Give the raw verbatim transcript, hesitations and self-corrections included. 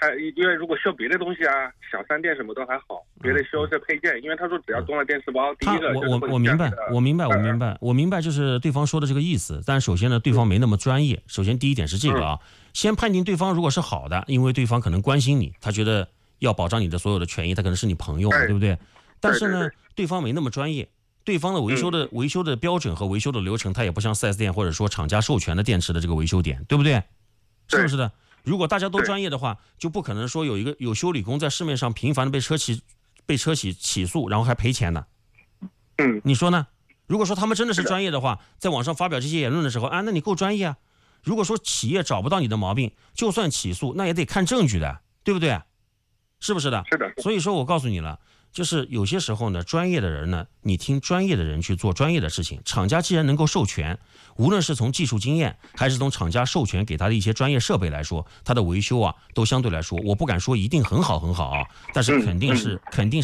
他因为如果修别的东西啊，小商店什么都还好，别的修这配件，因为他说只要装了电磁包，第一个我我我明白，我明白，我明白，我明白，就是对方说的这个意思。但首先呢，对方没那么专业。首先第一点是这个啊，先判定对方如果是好的，因为对方可能关心你，他觉得要保障你的所有的权益，他可能是你朋友嘛，对不对？但是呢，对方没那么专业。对方的维修的维修的标准和维修的流程，它也不像 四 S 店或者说厂家授权的电池的这个维修点，对不对？是不是的？如果大家都专业的话，就不可能说有一个有修理工在市面上频繁的被车企被车企起诉，然后还赔钱的。 嗯， 你说呢？如果说他们真的是专业的话，在网上发表这些言论的时候啊，那你够专业啊。如果说企业找不到你的毛病，就算起诉，那也得看证据的，对不对？是不是的？ 是的。 所以说我告诉你了。就是有些时候呢，专业的人呢，你听专业的人去做专业的事情。厂家既然能够授权，无论是从技术经验，还是从厂家授权给他的一些专业设备来说，他的维修啊，都相对来说，我不敢说一定很好很好啊，但是肯定是肯定是。